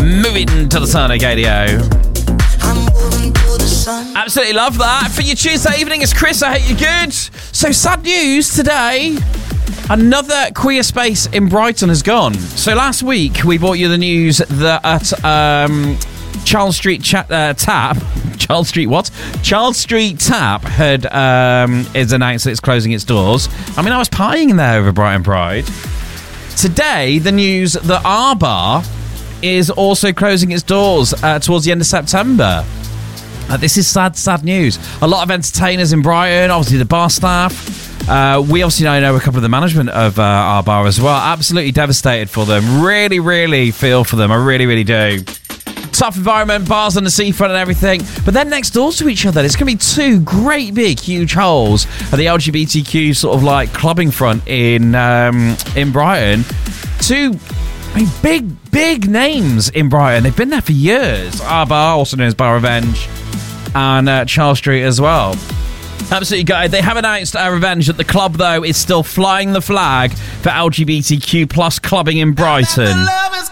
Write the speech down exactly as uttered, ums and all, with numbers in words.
Moving to the Sonic Radio. Absolutely love that. For your Tuesday evening, it's Chris. I hope you're good. So, sad news today. Another queer space in Brighton has gone. So, last week, we brought you the news that at um, Charles Street Cha- uh, Tap... Charles Street what? Charles Street Tap had um, is announced that it's closing its doors. I mean, I was partying in there over Brighton Pride. Today, the news that our bar is also closing its doors uh, towards the end of September. Uh, this is sad, sad news. A lot of entertainers in Brighton, obviously the bar staff. Uh, we obviously know, know a couple of the management of uh, our bar as well. Absolutely devastated for them. Really, really feel for them. I really, really do. Tough environment, bars on the seafront and everything. But then next door to each other, there's going to be two great big, huge holes at the L G B T Q sort of like clubbing front in um, in Brighton. Two I mean, big, big names in Brighton. They've been there for years. Our bar, also known as Bar Revenge, and uh, Charles Street as well. Absolutely gutted. They have announced uh, Revenge that the club, though, is still flying the flag for L G B T Q plus clubbing in Brighton.